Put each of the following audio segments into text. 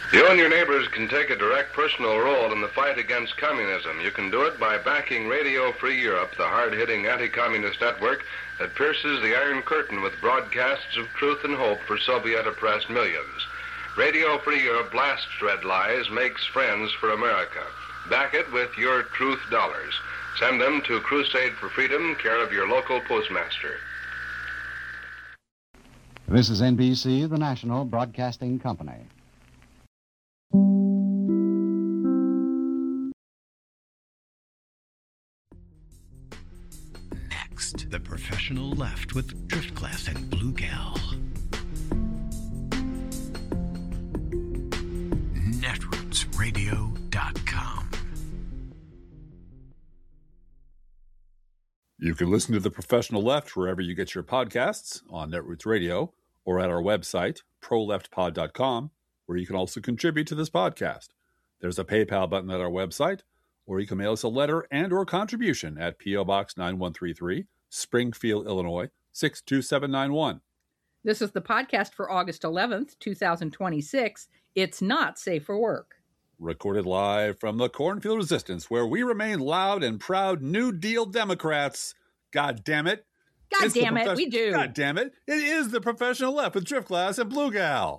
You and your neighbors can take a direct personal role in the fight against communism. You can do it by backing Radio Free Europe, the hard-hitting anti-communist network that pierces the Iron Curtain with broadcasts of truth and hope for Soviet-oppressed millions. Radio Free Europe blasts red lies, makes friends for America. Back it with your truth dollars. Send them to Crusade for Freedom, care of your local postmaster. This is NBC, the National Broadcasting Company. Next, The Professional Left with Driftglass and Blue Gal. Netrootsradio.com. You can listen to The Professional Left wherever you get your podcasts, on Netroots Radio, or at our website, proleftpod.com, where you can also contribute to this podcast. There's a PayPal button at our website, or you can mail us a letter and or contribution at P.O. Box 9133, Springfield, Illinois, 62791. This is the podcast for August 11th, 2026. It's not safe for work. Recorded live from the Cornfield Resistance, where we remain loud and proud New Deal Democrats. God damn it. God damn it, we do. God damn it. It is The Professional Left with Driftglass and Blue Gal.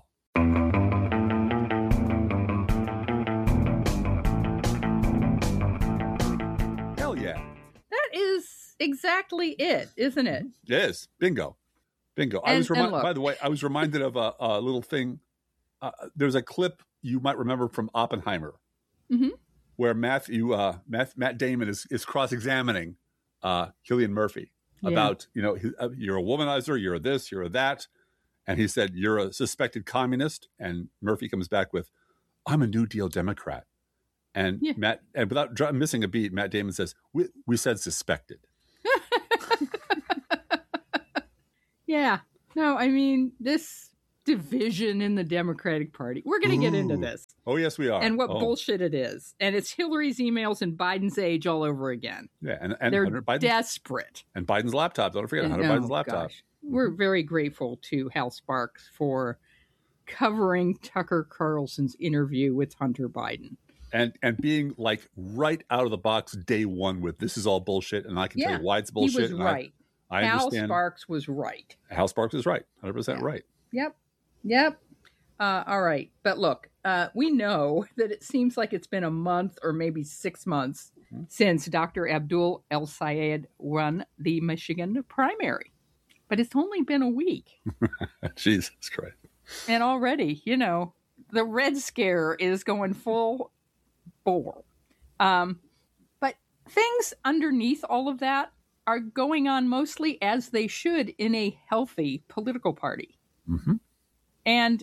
Hell yeah. That is exactly it, isn't it? It is. Bingo. Bingo. By the way, I was reminded of a little thing. There's a clip you might remember from Oppenheimer, where Matt Damon is cross-examining Cillian Murphy about, you're a womanizer, you're a this, you're a that. And he said, you're a suspected communist. And Murphy comes back with, I'm a New Deal Democrat. And and without missing a beat, Matt Damon says, we said suspected. Yeah. No, I mean, this division in the Democratic Party. We're going to get into this. Oh, yes, we are. And what bullshit it is. And it's Hillary's emails and Biden's age all over again. Yeah, and they're desperate. And Biden's laptop. Don't forget Hunter Biden's laptop. Gosh. We're very grateful to Hal Sparks for covering Tucker Carlson's interview with Hunter Biden. And being like right out of the box day one with this is all bullshit. And I can tell you why it's bullshit. He was right. I understand. Hal Sparks was right. Hal Sparks is right. 100% right. Yep. All right. But look, we know that it seems like it's been a month or maybe 6 months since Dr. Abdul El-Sayed won the Michigan primary. But it's only been a week. Jesus Christ. And already, the Red Scare is going full bore. But things underneath all of that are going on mostly as they should in a healthy political party. Mm-hmm. And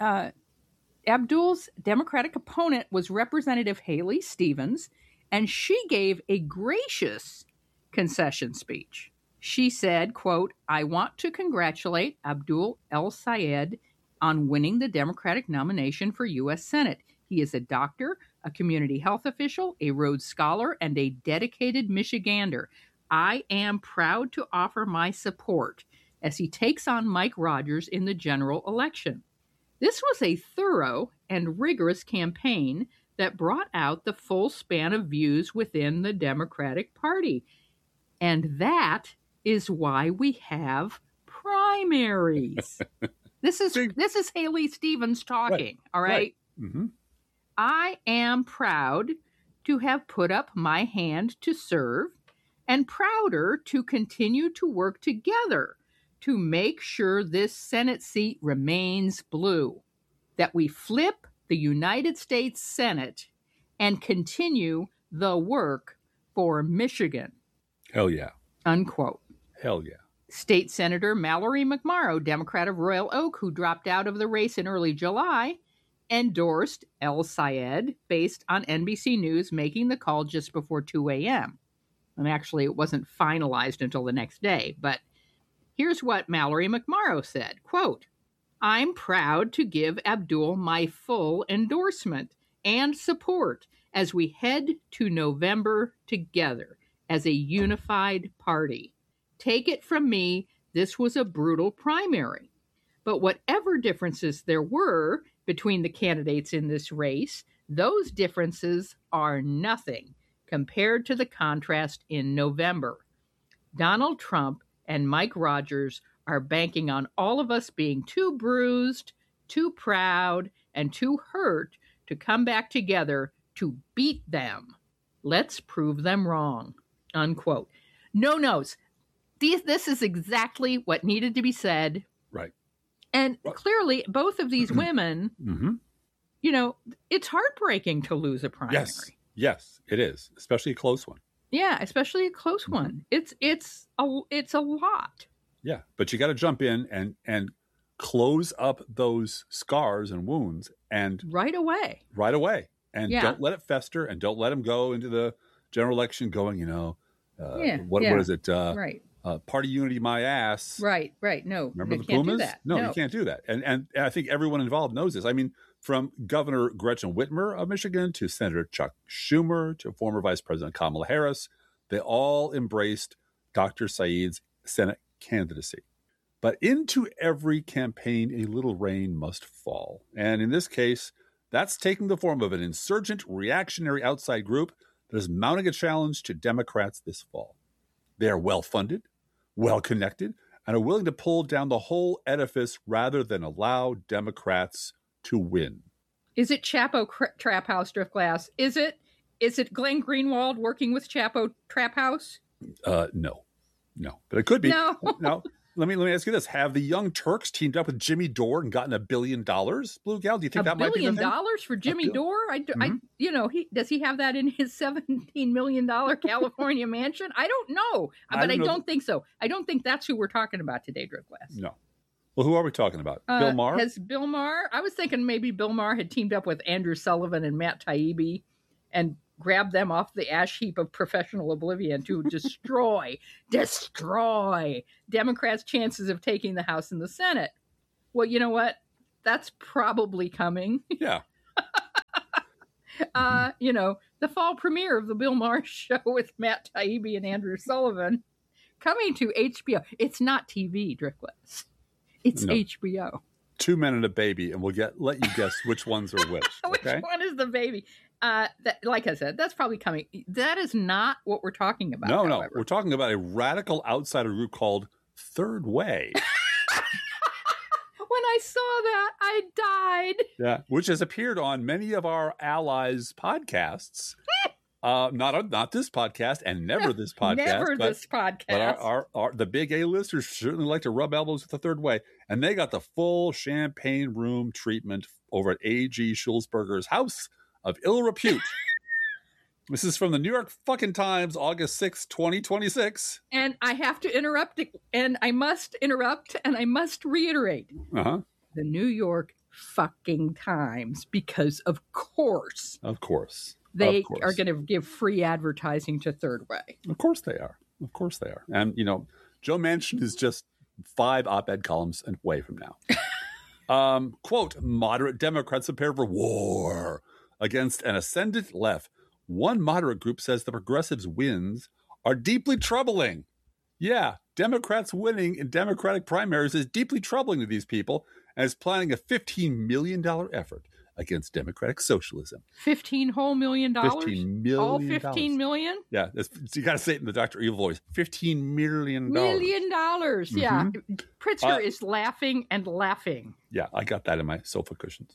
Abdul's Democratic opponent was Representative Haley Stevens, and she gave a gracious concession speech. She said, quote, I want to congratulate Abdul El-Sayed on winning the Democratic nomination for U.S. Senate. He is a doctor, a community health official, a Rhodes Scholar, and a dedicated Michigander. I am proud to offer my support as he takes on Mike Rogers in the general election. This was a thorough and rigorous campaign that brought out the full span of views within the Democratic Party. And that is why we have primaries. This is Haley Stevens talking, all right? Mm-hmm. I am proud to have put up my hand to serve and prouder to continue to work together to make sure this Senate seat remains blue, that we flip the United States Senate and continue the work for Michigan. Hell yeah. Unquote. Hell yeah. State Senator Mallory McMorrow, Democrat of Royal Oak, who dropped out of the race in early July, endorsed El-Sayed based on NBC News making the call just before 2 a.m. And actually, it wasn't finalized until the next day. But here's what Mallory McMorrow said, quote, I'm proud to give Abdul my full endorsement and support as we head to November together as a unified party. Take it from me, this was a brutal primary. But whatever differences there were between the candidates in this race, those differences are nothing compared to the contrast in November. Donald Trump and Mike Rogers are banking on all of us being too bruised, too proud, and too hurt to come back together to beat them. Let's prove them wrong, unquote. No notes. This is exactly what needed to be said. Right. And clearly, both of these women, you know, it's heartbreaking to lose a primary. Yes, it is, especially a close one. Yeah, especially a close one. It's a lot. Yeah, but you got to jump in and close up those scars and wounds and right away. And don't let it fester, and don't let them go into the general election going, what is it? Right. Party unity, my ass. Right. No, remember the can't Pumas? Do that. No, you can't do that. And I think everyone involved knows this. I mean, from Governor Gretchen Whitmer of Michigan to Senator Chuck Schumer to former Vice President Kamala Harris, they all embraced Dr. Saeed's Senate candidacy. But into every campaign, a little rain must fall. And in this case, that's taking the form of an insurgent, reactionary outside group that is mounting a challenge to Democrats this fall. They are well-funded, well-connected, and are willing to pull down the whole edifice rather than allow Democrats to win. Is it Chapo Trap House, Driftglass? Is it Glenn Greenwald working with Chapo Trap House? No, but it could be. No. Now, let me ask you this: have the Young Turks teamed up with Jimmy Dore and gotten $1 billion? Blue Gal, do you think that might be the thing? $1 billion for Jimmy Dore? Does he have that in his $17 million California mansion? I don't know, but I don't think so. I don't think that's who we're talking about today, Driftglass. No. Well, who are we talking about? Bill Maher? Has Bill Maher? I was thinking maybe Bill Maher had teamed up with Andrew Sullivan and Matt Taibbi and grabbed them off the ash heap of professional oblivion to destroy Democrats' chances of taking the House and the Senate. Well, you know what? That's probably coming. Yeah. The fall premiere of the Bill Maher show with Matt Taibbi and Andrew Sullivan coming to HBO. It's not TV, Driftglass. It's HBO. 2 Men and a Baby, and we'll let you guess which ones are which. Okay? Which one is the baby? Like I said, that's probably coming. That is not what we're talking about. No. We're talking about a radical outsider group called Third Way. When I saw that, I died. Yeah, which has appeared on many of our allies' podcasts. Not this podcast, and never this podcast. This podcast. But the big A-listers certainly like to rub elbows with the Third Way, and they got the full champagne room treatment over at A.G. Schulzberger's house of ill repute. This is from the New York fucking Times, August 6, 2026. And I have to interrupt, and I must interrupt, and I must reiterate. Uh-huh. The New York fucking Times, because of course. They are going to give free advertising to Third Way. Of course they are. And, Joe Manchin is just 5 op-ed columns away from now. Quote, moderate Democrats prepare for war against an ascendant left. One moderate group says the progressives' wins are deeply troubling. Yeah, Democrats winning in Democratic primaries is deeply troubling to these people and is planning a $15 million effort against democratic socialism. $15 whole million? $15 million. All $15 million? Yeah, you got to say it in the Dr. Evil voice. $15 million. Yeah. Pritzker is laughing and laughing. Yeah, I got that in my sofa cushions.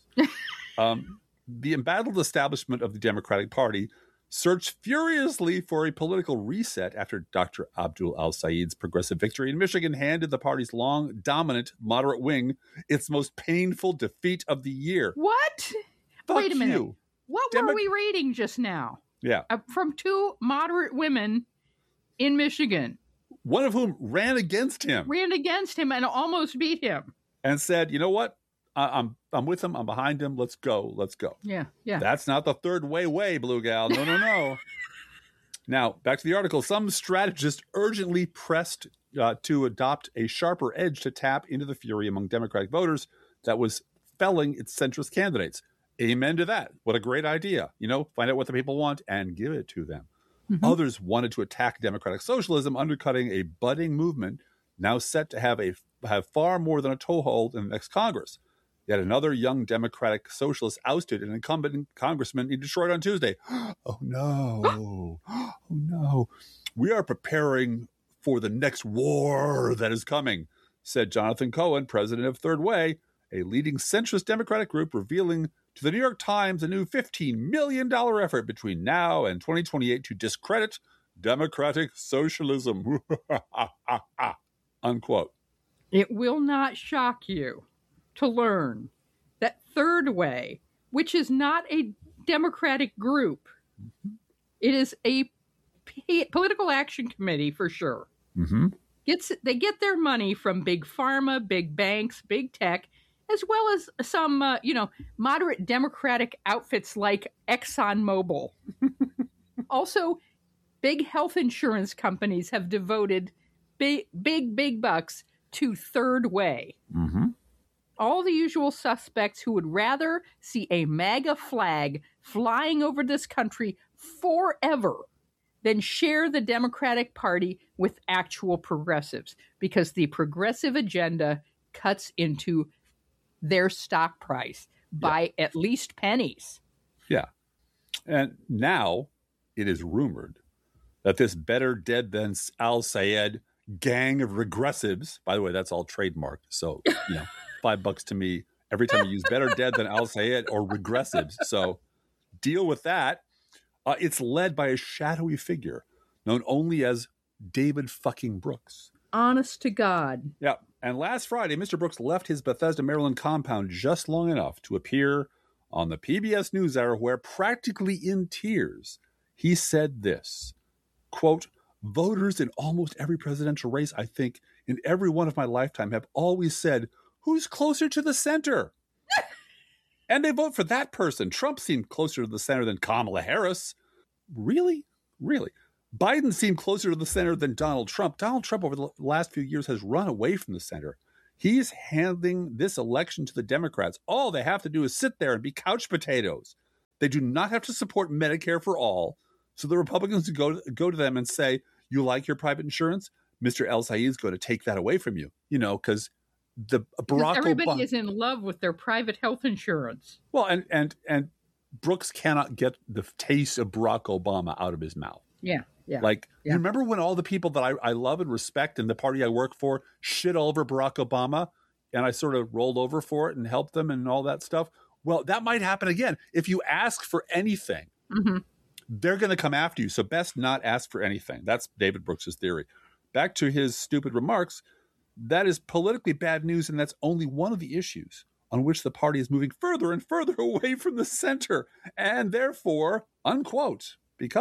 The embattled establishment of the Democratic Party searched furiously for a political reset after Dr. Abdul al-Saeed's progressive victory in Michigan handed the party's long, dominant, moderate wing its most painful defeat of the year. What? Wait a minute. What were we reading just now? Yeah. From 2 moderate women in Michigan. One of whom ran against him and almost beat him. And said, you know what? I'm with him. I'm behind him. Let's go. Yeah. That's not the Third Way, Blue Gal. No. Now, back to the article. Some strategists urgently pressed to adopt a sharper edge to tap into the fury among Democratic voters that was felling its centrist candidates. Amen to that. What a great idea. Find out what the people want and give it to them. Mm-hmm. Others wanted to attack democratic socialism, undercutting a budding movement now set to have a have far more than a toehold in the next Congress. Yet another young Democratic socialist ousted an incumbent congressman in Detroit on Tuesday. Oh, no. Oh, no. We are preparing for the next war that is coming, said Jonathan Cohen, president of Third Way, a leading centrist Democratic group, revealing to the New York Times a new $15 million effort between now and 2028 to discredit democratic socialism. Unquote. It will not shock you to learn that Third Way, which is not a Democratic group, it is a political action committee for sure. Mm-hmm. They get their money from big pharma, big banks, big tech, as well as some, moderate Democratic outfits like ExxonMobil. Also, big health insurance companies have devoted big bucks to Third Way. Mm-hmm. All the usual suspects who would rather see a MAGA flag flying over this country forever than share the Democratic Party with actual progressives, because the progressive agenda cuts into their stock price by at least pennies. Yeah. And now it is rumored that this better dead than Al Sayed gang of regressives, by the way, that's all trademarked. So, $5 to me every time you use better dead than Al Sayed or regressives. So deal with that. It's led by a shadowy figure known only as David fucking Brooks. Honest to God. Yeah. And last Friday, Mr. Brooks left his Bethesda, Maryland compound just long enough to appear on the PBS NewsHour, where practically in tears, he said this, quote, "Voters in almost every presidential race, I think, in every one of my lifetime have always said, who's closer to the center? And they vote for that person. Trump seemed closer to the center than Kamala Harris. Really? Really? Biden seemed closer to the center than Donald Trump. Donald Trump over the last few years has run away from the center. He's handing this election to the Democrats. All they have to do is sit there and be couch potatoes. They do not have to support Medicare for all. So the Republicans go to them and say, you like your private insurance? Mr. El Sayed is going to take that away from you, because everybody is in love with their private health insurance. Well, and Brooks cannot get the taste of Barack Obama out of his mouth. Yeah. You remember when all the people that I love and respect and the party I work for shit all over Barack Obama, and I sort of rolled over for it and helped them and all that stuff? Well, that might happen again. If you ask for anything, they're going to come after you. So best not ask for anything. That's David Brooks's theory. Back to his stupid remarks. That is politically bad news, and that's only one of the issues on which the party is moving further and further away from the center. And therefore, unquote, because... ...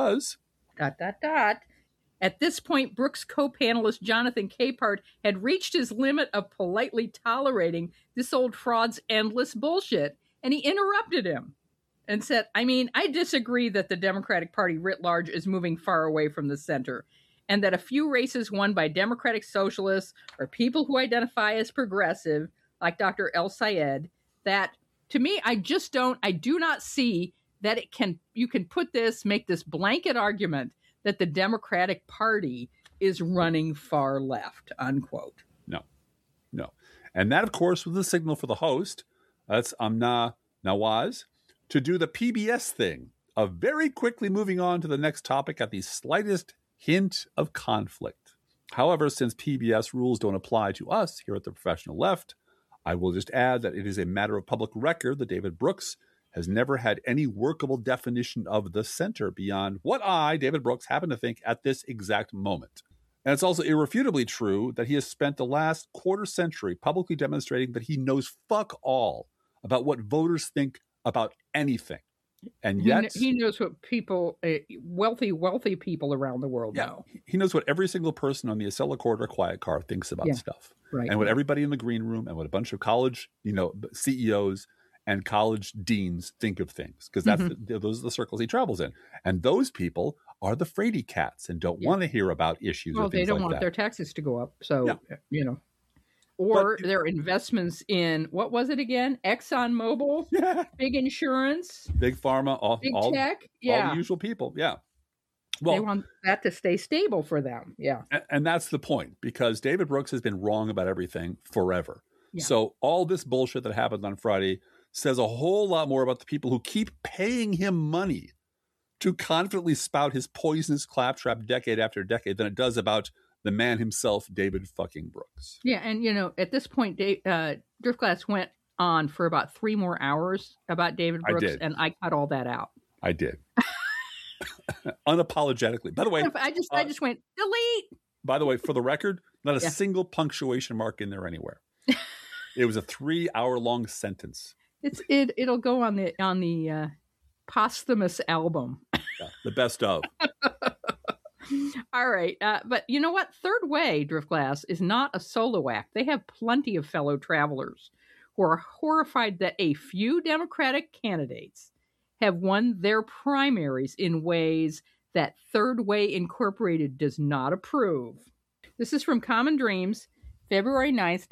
At this point, Brooks co-panelist Jonathan Capehart had reached his limit of politely tolerating this old fraud's endless bullshit, and he interrupted him and said, I disagree that the Democratic Party writ large is moving far away from the center, and that a few races won by Democratic socialists or people who identify as progressive, like Dr. El Sayed, that, to me, I do not see that you can make this blanket argument that the Democratic Party is running far left, unquote. No. And that, of course, was the signal for the host, that's Amna Nawaz, to do the PBS thing of very quickly moving on to the next topic at the slightest hint of conflict. However, since PBS rules don't apply to us here at the Professional Left, I will just add that it is a matter of public record that David Brooks has never had any workable definition of the center beyond what I, David Brooks, happen to think at this exact moment. And it's also irrefutably true that he has spent the last quarter century publicly demonstrating that he knows fuck all about what voters think about anything. And yet... He knows what people, wealthy people around the world know. He knows what every single person on the Acela Corridor Quiet Car thinks about stuff. Right. And what everybody in the green room and what a bunch of college, CEOs and college deans think of things, because those are the circles he travels in. And those people are the fraidy cats and don't want to hear about issues or things like that. Well, they don't want their taxes to go up. So, Or their investments in, what was it again? ExxonMobil, big insurance. Big pharma, all tech. All the usual people, Well, they want that to stay stable for them. Yeah. And that's the point, because David Brooks has been wrong about everything forever. Yeah. So all this bullshit that happened on Friday says a whole lot more about the people who keep paying him money to confidently spout his poisonous claptrap decade after decade than it does about the man himself, David fucking Brooks. Yeah, and at this point, Driftglass went on for about 3 more hours about David Brooks, and I cut all that out. I did. Unapologetically. By the way, I just went delete. By the way, for the record, not a single punctuation mark in there anywhere. It was a 3-hour-long sentence. It'll go on the posthumous album. Yeah, the best of. All right. But you know what? Third Way, Driftglass, is not a solo act. They have plenty of fellow travelers who are horrified that a few Democratic candidates have won their primaries in ways that Third Way Incorporated does not approve. This is from Common Dreams, February 9th,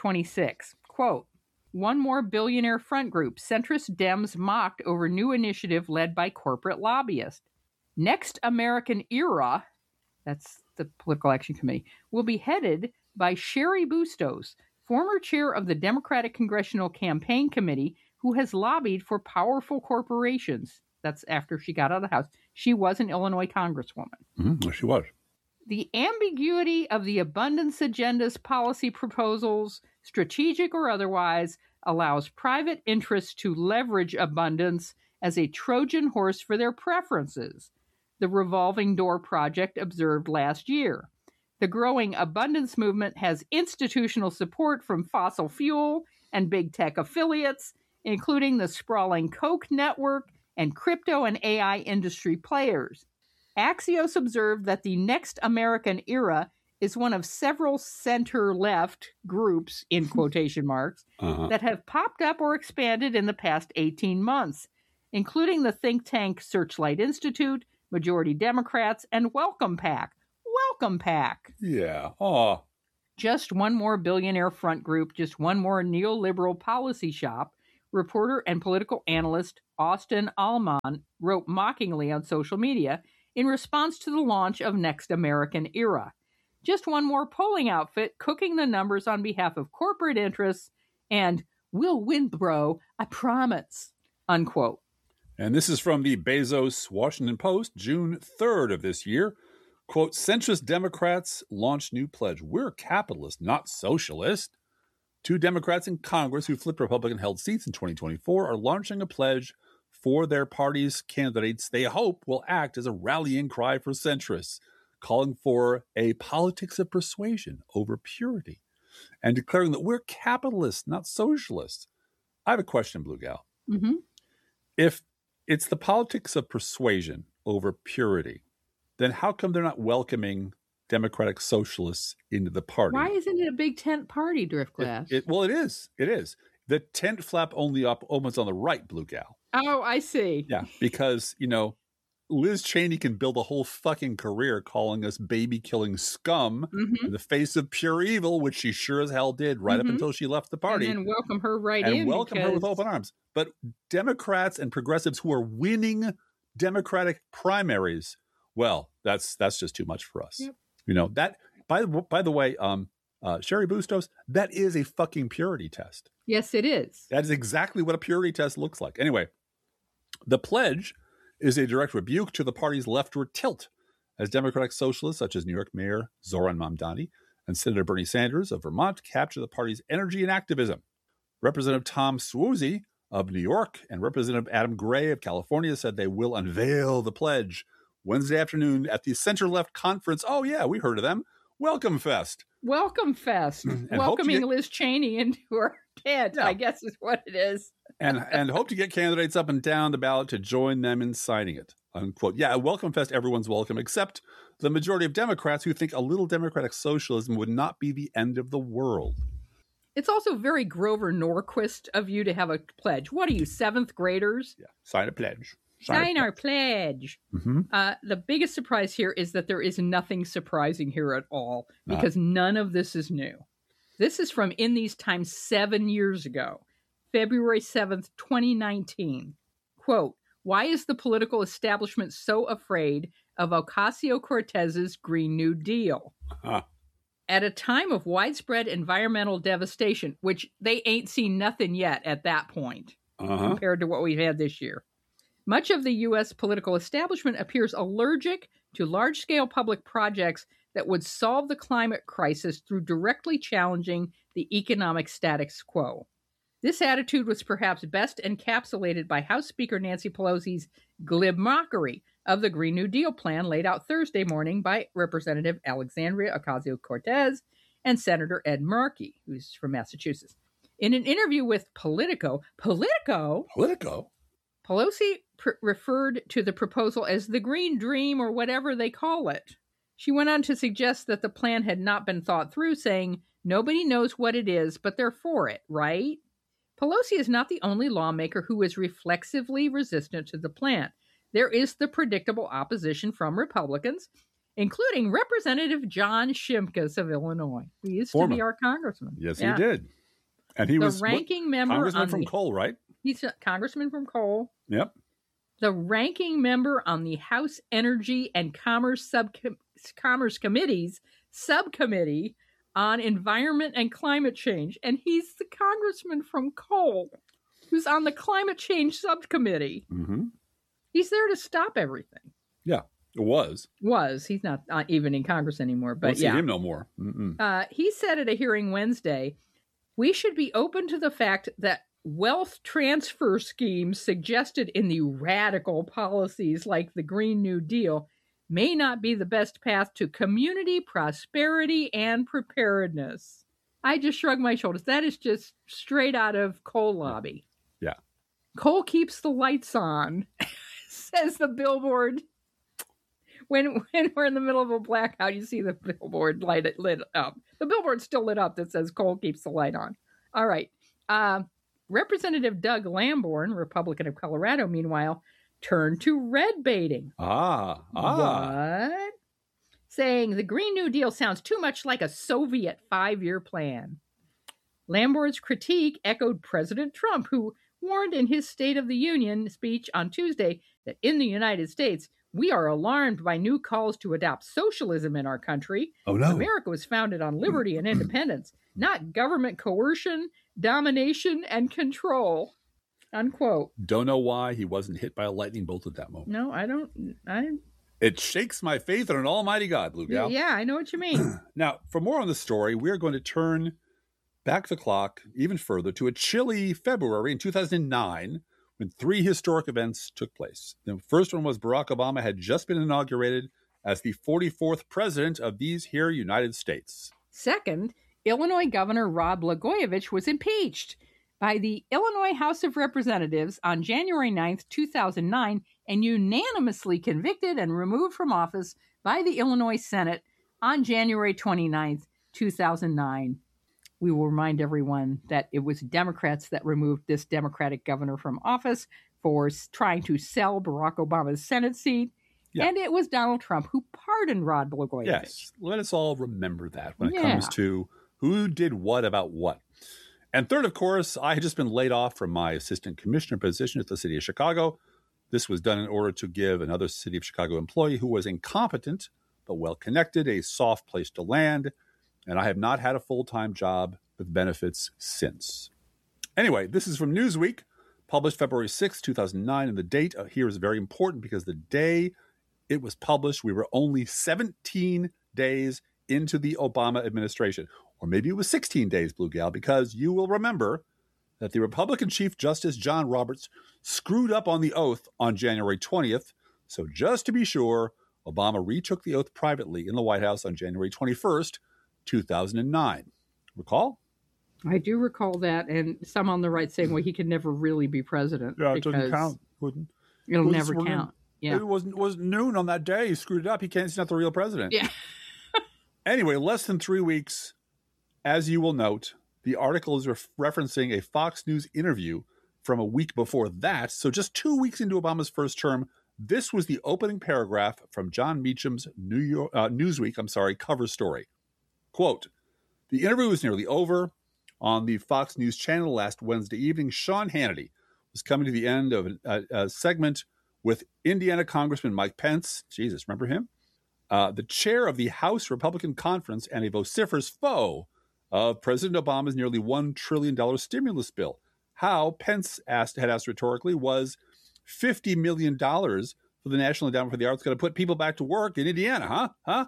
2026. Quote, "One more billionaire front group, centrist Dems mocked over new initiative led by corporate lobbyists. Next American Era," that's the Political Action Committee, "will be headed by Cheri Bustos, former chair of the Democratic Congressional Campaign Committee, who has lobbied for powerful corporations." That's after she got out of the House. She was an Illinois congresswoman. Mm-hmm. She was. "The ambiguity of the abundance agenda's policy proposals, strategic or otherwise, allows private interests to leverage abundance as a Trojan horse for their preferences," the Revolving Door Project observed last year. "The growing abundance movement has institutional support from fossil fuel and big tech affiliates, including the sprawling Koch network and crypto and AI industry players. Axios observed that the Next American Era is one of several center-left groups, in quotation marks, that have popped up or expanded in the past 18 months, including the think tank Searchlight Institute, Majority Democrats, and Welcome PAC. Welcome PAC. Yeah. Aw. Just one more billionaire front group, just one more neoliberal policy shop, reporter and political analyst Austin Allman wrote mockingly on social media in response to the launch of Next American Era. Just one more polling outfit cooking the numbers on behalf of corporate interests and "we'll win, bro, I promise," unquote. And this is from the Bezos Washington Post, June 3rd of this year. Quote, "Centrist Democrats launch new pledge. We're capitalist, not socialist." 2 Democrats in Congress who flipped Republican-held seats in 2024 are launching a pledge for their party's candidates they hope will act as a rallying cry for centrists, calling for a politics of persuasion over purity and declaring that we're capitalists, not socialists. I have a question, Blue Gal. Mm-hmm. If it's the politics of persuasion over purity, then how come they're not welcoming Democratic socialists into the party? Why isn't it a big tent party, Driftglass? Well, it is. It is. The tent flap only opens on the right, Blue Gal. Oh, I see. Yeah, because, Liz Cheney can build a whole fucking career calling us baby-killing scum in the face of pure evil, which she sure as hell did right up until she left the party. And then welcome her right and in. And welcome her with open arms. But Democrats and progressives who are winning Democratic primaries, well, that's just too much for us. Yep. That, by the way, Cheri Bustos, that is a fucking purity test. Yes, it is. That is exactly what a purity test looks like. Anyway, the pledge is a direct rebuke to the party's leftward tilt, as Democratic socialists such as New York Mayor Zoran Mamdani and Senator Bernie Sanders of Vermont capture the party's energy and activism. Representative Tom Suozzi of New York and Representative Adam Gray of California said they will unveil the pledge Wednesday afternoon at the center-left conference. Oh, yeah, we heard of them. Welcome Fest. Welcome Fest. Welcoming Liz Cheney into her tent, I guess is what it is. and hope to get candidates up and down the ballot to join them in signing it, unquote. Yeah, at Welcome Fest, everyone's welcome, except the majority of Democrats who think a little democratic socialism would not be the end of the world. It's also very Grover Norquist of you to have a pledge. What are you, 7th graders? Yeah, sign a pledge. Sign our pledge. Mm-hmm. The biggest surprise here is that there is nothing surprising here at all, because none of this is new. This is from In These Times 7 years ago, February 7th, 2019. Quote, "Why is the political establishment so afraid of Ocasio-Cortez's Green New Deal. At a time of widespread environmental devastation, which they ain't seen nothing yet at that point compared to what we've had this year. Much of the U.S. political establishment appears allergic to large-scale public projects that would solve the climate crisis through directly challenging the economic status quo. This attitude was perhaps best encapsulated by House Speaker Nancy Pelosi's glib mockery of the Green New Deal plan laid out Thursday morning by Representative Alexandria Ocasio-Cortez and Senator Ed Markey, who's from Massachusetts. In an interview with Politico, Pelosi referred to the proposal as the Green Dream or whatever they call it. She went on to suggest that the plan had not been thought through, saying, "Nobody knows what it is, but they're for it, right?" Pelosi is not the only lawmaker who is reflexively resistant to the plan. There is the predictable opposition from Republicans, including Representative John Shimkus of Illinois, who used to be our congressman. Yes, he did. And he was ranking member congressman from Cole, right? He's a congressman from Cole. Yep. The ranking member on the House Energy and Commerce Committee's subcommittee on environment and climate change. And he's the congressman from Cole who's on the climate change subcommittee. Mm-hmm. He's there to stop everything. Yeah, it was. He's not even in Congress anymore. But Won't see him no more. He said at a hearing Wednesday, we should be open to the fact that wealth transfer schemes suggested in the radical policies like the Green New Deal may not be the best path to community prosperity and preparedness. I just shrug my shoulders. That is just straight out of Cole lobby. Yeah. Cole keeps the lights on, says the billboard. When we're in the middle of a blackout, you see the billboard lit up. The billboard's still lit up that says Cole keeps the light on. All right. Representative Doug Lamborn, Republican of Colorado, meanwhile, turned to red baiting. What? Saying the Green New Deal sounds too much like a Soviet 5-year plan. Lamborn's critique echoed President Trump, who warned in his State of the Union speech on Tuesday that in the United States, we are alarmed by new calls to adopt socialism in our country. Oh, no. America was founded on liberty and independence, not government coercion, domination, and control. Unquote. Don't know why he wasn't hit by a lightning bolt at that moment. No, I don't. It shakes my faith in an almighty God, Blue Gal. Yeah, I know what you mean. Now, for more on the story, we're going to turn back the clock even further to a chilly February in 2009 when 3 historic events took place. The first one was Barack Obama had just been inaugurated as the 44th president of these here United States. Second, Illinois Governor Rod Blagojevich was impeached by the Illinois House of Representatives on January 9th, 2009, and unanimously convicted and removed from office by the Illinois Senate on January 29th, 2009. We will remind everyone that it was Democrats that removed this Democratic governor from office for trying to sell Barack Obama's Senate seat. Yeah. And it was Donald Trump who pardoned Rod Blagojevich. Yes, let us all remember that when it comes to who did what about what. And third, of course, I had just been laid off from my assistant commissioner position at the city of Chicago. This was done in order to give another city of Chicago employee who was incompetent but well-connected a soft place to land. And I have not had a full-time job with benefits since. Anyway, this is from Newsweek, published February 6, 2009. And the date here is very important because the day it was published, we were only 17 days into the Obama administration. Or maybe it was 16 days, Blue Gal, because you will remember that the Republican Chief Justice John Roberts screwed up on the oath on January 20th. So just to be sure, Obama retook the oath privately in the White House on January 21st, 2009. Recall? I do recall that, and some on the right saying, well, he could never really be president. Yeah, it doesn't count. It'll never count. Yeah. It wasn't noon on that day. He screwed it up. He's not the real president. Yeah. Anyway, less than 3 weeks, as you will note, the article is referencing a Fox News interview from a week before that. So just 2 weeks into Obama's first term, this was the opening paragraph from John Meacham's Newsweek cover story. Quote, the interview was nearly over. On the Fox News channel last Wednesday evening, Sean Hannity was coming to the end of a segment with Indiana Congressman Mike Pence, Jesus, remember him? The chair of the House Republican Conference and a vociferous foe of President Obama's nearly $1 trillion stimulus bill. How, Pence had asked rhetorically, was $50 million for the National Endowment for the Arts going to put people back to work in Indiana, huh?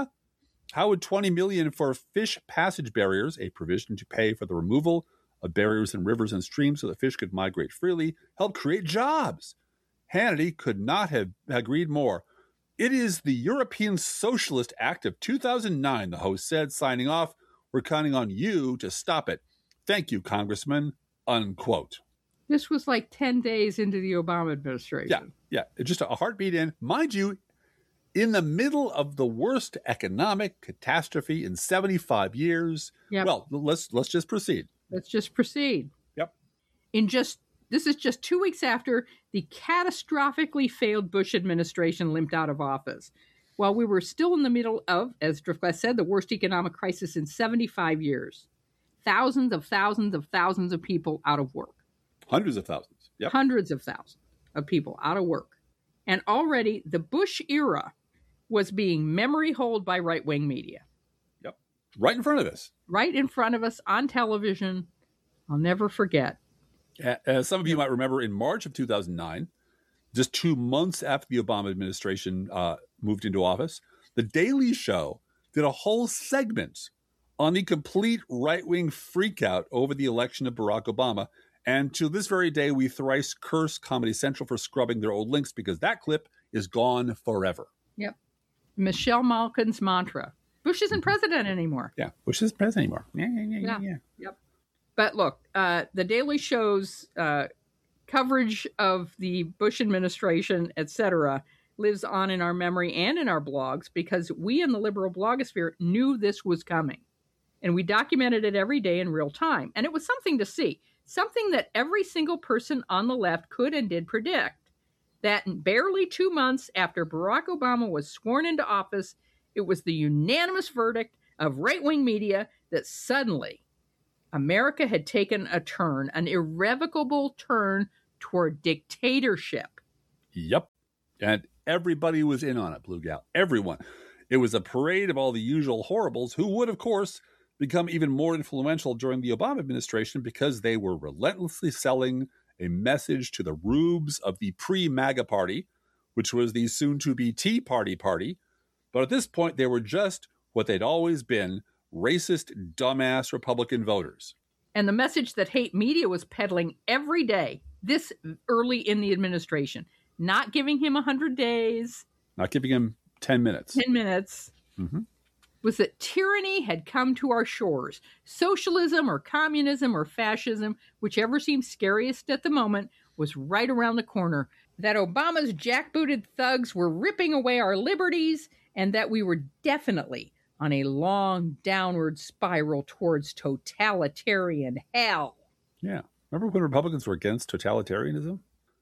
How would $20 million for fish passage barriers, a provision to pay for the removal of barriers in rivers and streams so that fish could migrate freely, help create jobs? Hannity could not have agreed more. It is the European Socialist Act of 2009, the host said, signing off. We're counting on you to stop it. Thank you, Congressman, unquote. This was like 10 days into the Obama administration. Yeah. Just a heartbeat in. Mind you, in the middle of the worst economic catastrophe in 75 years. Yep. Well, let's just proceed. Let's just proceed. Yep. This is just 2 weeks after the catastrophically failed Bush administration limped out of office. While we were still in the middle of, as Driftglass said, the worst economic crisis in 75 years. Thousands of people out of work. Hundreds of thousands. Yep. Hundreds of thousands of people out of work. And already the Bush era was being memory-holed by right-wing media. Yep. Right in front of us. Right in front of us on television. I'll never forget. As some of you might remember, in March of 2009, just 2 months after the Obama administration moved into office, The Daily Show did a whole segment on the complete right-wing freakout over the election of Barack Obama. And to this very day, we thrice curse Comedy Central for scrubbing their old links because that clip is gone forever. Yep. Michelle Malkin's mantra. Bush isn't president anymore. Yeah, Bush isn't president anymore. Yeah. Yep. But look, The Daily Show's coverage of the Bush administration, etc., lives on in our memory and in our blogs because we in the liberal blogosphere knew this was coming. And we documented it every day in real time. And it was something to see. Something that every single person on the left could and did predict. That barely 2 months after Barack Obama was sworn into office, it was the unanimous verdict of right-wing media that suddenly America had taken a turn, an irrevocable turn toward dictatorship. Yep. And everybody was in on it, Blue Gal. Everyone. It was a parade of all the usual horribles who would, of course, become even more influential during the Obama administration because they were relentlessly selling a message to the rubes of the pre-MAGA party, which was the soon-to-be Tea Party party. But at this point, they were just what they'd always been, racist, dumbass Republican voters. And the message that hate media was peddling every day, this early in the administration, not giving him 100 days. Not giving him 10 minutes. 10 minutes. Mm-hmm. Was that tyranny had come to our shores. Socialism or communism or fascism, whichever seemed scariest at the moment, was right around the corner. That Obama's jackbooted thugs were ripping away our liberties, and that we were definitely on a long downward spiral towards totalitarian hell. Yeah. Remember when Republicans were against totalitarianism?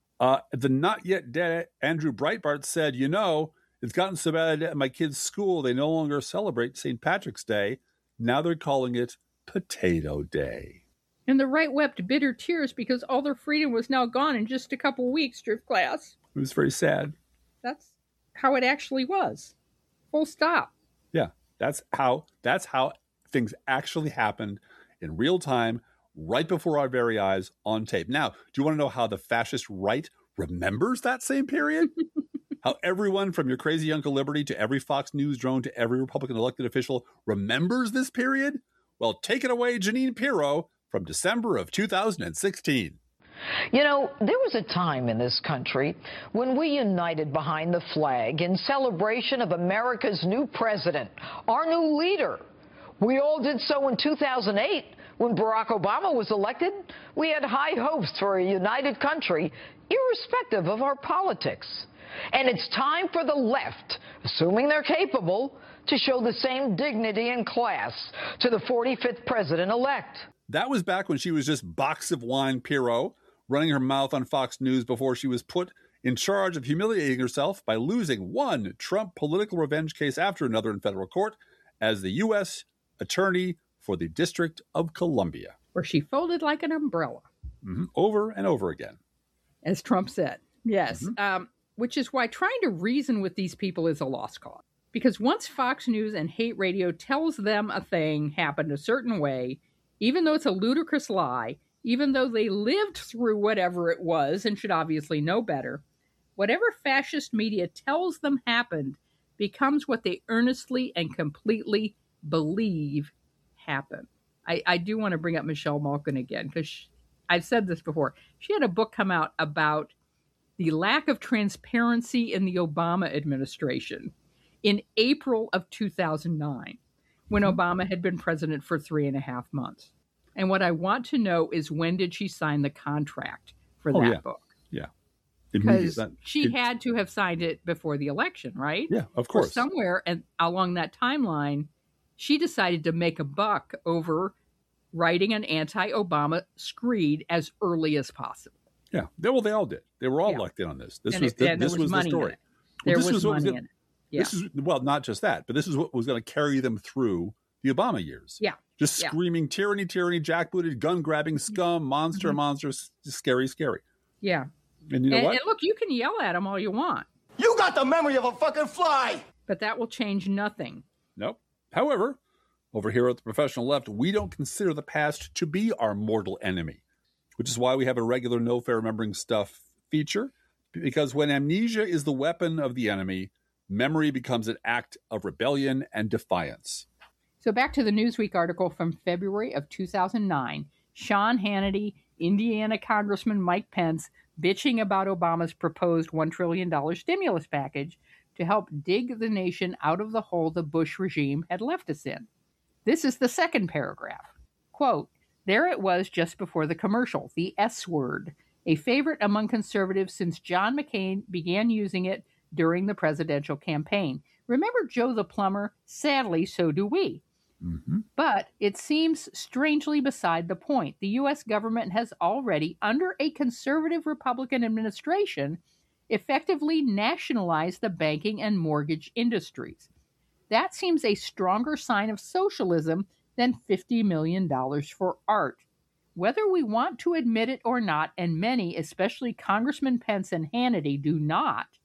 The not yet dead Andrew Breitbart said, it's gotten so bad at my kids' school, they no longer celebrate St. Patrick's Day. Now they're calling it Potato Day. And the right wept bitter tears because all their freedom was now gone in just a couple weeks, Driftglass. It was very sad. That's how it actually was. Full stop. Yeah, that's how things actually happened in real time, right before our very eyes on tape. Now, do you want to know how the fascist right remembers that same period? How everyone from your crazy Uncle Liberty to every Fox News drone to every Republican elected official remembers this period? Well, take it away, Janine Pirro, from December of 2016. There was a time in this country when we united behind the flag in celebration of America's new president, our new leader. We all did so in 2008 when Barack Obama was elected. We had high hopes for a united country, irrespective of our politics. And it's time for the left, assuming they're capable, to show the same dignity and class to the 45th president-elect. That was back when she was just box of wine Pirro, running her mouth on Fox News before she was put in charge of humiliating herself by losing one Trump political revenge case after another in federal court as the U.S. Attorney for the District of Columbia. Where she folded like an umbrella. Mm-hmm. Over and over again. As Trump said. Yes. Mm-hmm. which is why trying to reason with these people is a lost cause. Because once Fox News and hate radio tells them a thing happened a certain way, even though it's a ludicrous lie, even though they lived through whatever it was and should obviously know better, whatever fascist media tells them happened becomes what they earnestly and completely believe happened. I do want to bring up Michelle Malkin again, because I've said this before. She had a book come out about the lack of transparency in the Obama administration in April of 2009, when Obama had been president for 3.5 months. And what I want to know is, when did she sign the contract for that book? Yeah. Because she had to have signed it before the election, right? Yeah, of course. Or somewhere along that timeline, she decided to make a buck over writing an anti-Obama screed as early as possible. Yeah, well, they all did. They were all locked in on this. This was the story. There was money in it. Yeah. This is, well, not just that, but this is what was going to carry them through the Obama years. Yeah. Just screaming tyranny, tyranny, jackbooted, gun-grabbing scum, monster, monsters, scary, scary. Yeah. And you know what? And look, you can yell at them all you want. You got the memory of a fucking fly! But that will change nothing. Nope. However, over here at the Professional Left, we don't consider the past to be our mortal enemy, which is why we have a regular No Fair Remembering Stuff feature, because when amnesia is the weapon of the enemy, memory becomes an act of rebellion and defiance. So back to the Newsweek article from February of 2009, Sean Hannity, Indiana Congressman Mike Pence, bitching about Obama's proposed $1 trillion stimulus package to help dig the nation out of the hole the Bush regime had left us in. This is the second paragraph. Quote, "There it was just before the commercial, the S word, a favorite among conservatives since John McCain began using it during the presidential campaign. Remember Joe the plumber? Sadly, so do we. Mm-hmm. But it seems strangely beside the point. The U.S. government has already, under a conservative Republican administration, effectively nationalized the banking and mortgage industries. That seems a stronger sign of socialism than $50 million for art. Whether we want to admit it or not, and many, especially Congressman Pence and Hannity, do not,